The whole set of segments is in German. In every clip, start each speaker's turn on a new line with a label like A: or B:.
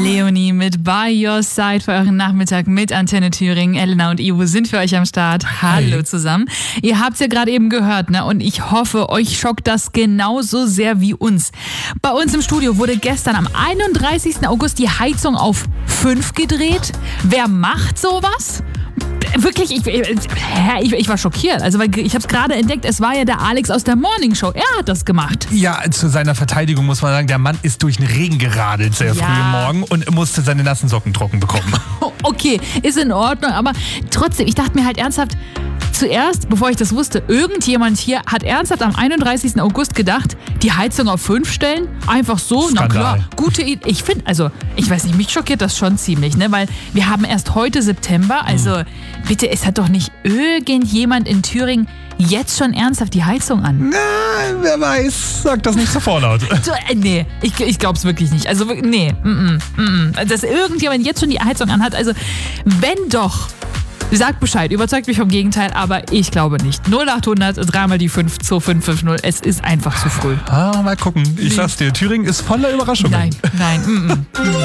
A: Leonie mit By Your Side für euren Nachmittag mit Antenne Thüringen. Elena und Ivo sind für euch am Start. Hallo zusammen. Ihr habt es ja gerade eben gehört, ne? Und ich hoffe, euch schockt das genauso sehr wie uns. Bei uns im Studio wurde gestern am 31. August die Heizung auf 5 gedreht. Wer macht sowas? Wirklich, ich war schockiert. Also, weil ich habe es gerade entdeckt, es war ja der Alex aus der Morning Show. Er hat das gemacht.
B: Ja, zu seiner Verteidigung muss man sagen, der Mann ist durch den Regen geradelt sehr früh am Morgen und musste seine nassen Socken trocken bekommen.
A: Okay, ist in Ordnung, aber trotzdem, ich dachte mir halt ernsthaft, zuerst, bevor ich das wusste, irgendjemand hier hat ernsthaft am 31. August gedacht, die Heizung auf 5 stellen? Einfach so?
B: Skandal.
A: Na klar, gute Idee. Ich finde, also, ich weiß nicht, mich schockiert das schon ziemlich, ne? Weil wir haben erst heute September, also bitte, es hat doch nicht irgendjemand in Thüringen jetzt schon ernsthaft die Heizung an.
B: Na, wer weiß, sag das nicht so vorlaut.
A: Nee, ich glaub's wirklich nicht. Also, nee, dass irgendjemand jetzt schon die Heizung anhat, also, wenn doch, sagt Bescheid, überzeugt mich vom Gegenteil, aber ich glaube nicht. 0800, dreimal die 5, 2550, es ist einfach zu früh.
B: Mal gucken. Ich sag's dir, Thüringen ist voller Überraschungen.
A: Nein.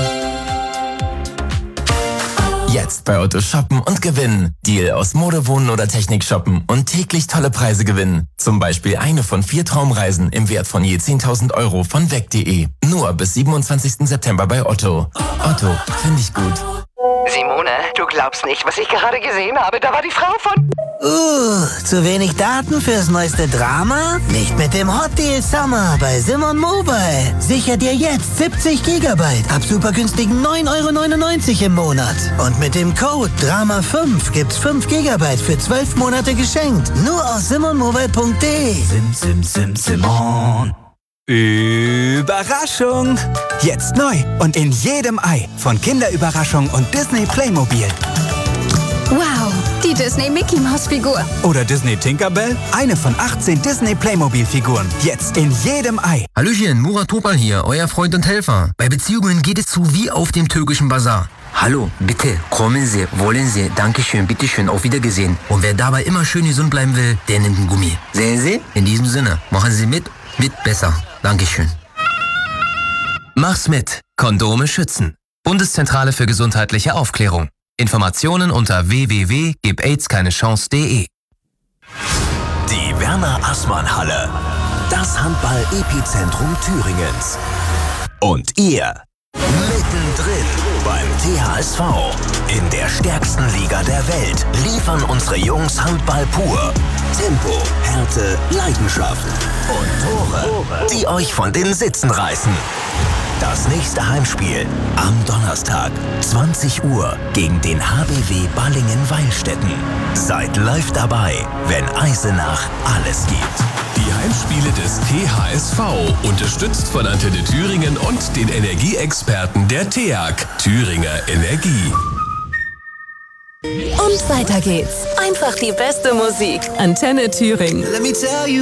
C: Jetzt bei Otto shoppen und gewinnen. Deal aus Mode, Wohnen oder Technik shoppen und täglich tolle Preise gewinnen. Zum Beispiel eine von 4 Traumreisen im Wert von je 10.000 € von weg.de. Nur bis 27. September bei Otto. Otto, finde ich gut.
D: Simone, du glaubst nicht, was ich gerade gesehen habe. Da war die Frau von...
E: Zu wenig Daten fürs neueste Drama? Nicht mit dem Hot Deal Summer bei Simon Mobile. Sicher dir jetzt 70 GB ab super günstigen 9,99 € im Monat. Und mit dem Code DRAMA5 gibt's 5 GB für 12 Monate geschenkt. Nur auf simonmobile.de.
F: Simon. Überraschung! Jetzt neu und in jedem Ei von Kinderüberraschung und Disney Playmobil.
G: Wow, die Disney Mickey Maus Figur.
F: Oder Disney Tinkerbell, eine von 18 Disney Playmobil Figuren. Jetzt in jedem Ei.
H: Hallöchen, Murat Topal hier, euer Freund und Helfer. Bei Beziehungen geht es zu wie auf dem türkischen Bazar. Hallo, bitte, kommen Sie, wollen Sie, Dankeschön, bitteschön, auf Wiedergesehen. Und wer dabei immer schön gesund bleiben will, der nimmt einen Gummi. Sehen Sie? In diesem Sinne, machen Sie mit besser. Dankeschön.
I: Mach's mit. Kondome schützen. Bundeszentrale für gesundheitliche Aufklärung. Informationen unter www.gibaids-keine-chance.de.
C: Die Werner-Assmann-Halle. Das Handball-Epizentrum Thüringens. Und ihr mittendrin beim THSV. In der stärksten Liga der Welt liefern unsere Jungs Handball pur. Tempo, Härte, Leidenschaft und Tore, die euch von den Sitzen reißen. Das nächste Heimspiel am Donnerstag, 20 Uhr, gegen den HBW Ballingen-Weilstätten. Seid live dabei, wenn Eisenach alles gibt.
J: Die Heimspiele des THSV, unterstützt von Antenne Thüringen und den Energieexperten der TEAG, Thüringer Energie.
G: Und weiter geht's. Einfach die beste Musik. Antenne Thüringen.
E: Let me tell you.